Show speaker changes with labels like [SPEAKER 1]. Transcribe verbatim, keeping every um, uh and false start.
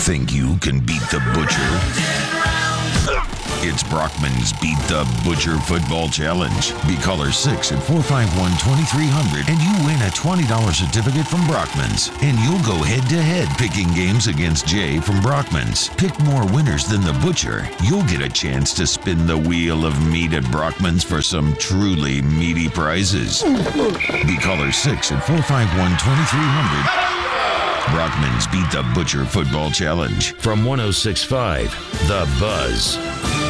[SPEAKER 1] Think you can beat the Butcher? It's Brockman's Beat the Butcher Football Challenge. Be caller six at four five one, two three zero zero and you win a twenty dollars certificate from Brockman's. And you'll go head-to-head picking games against Jay from Brockman's. Pick more winners than the Butcher. You'll get a chance to spin the wheel of meat at Brockman's for some truly meaty prizes. Be caller six at four five one, two three zero zero. Brockman's Beat the Butcher Football Challenge.
[SPEAKER 2] From one oh six point five, The Buzz.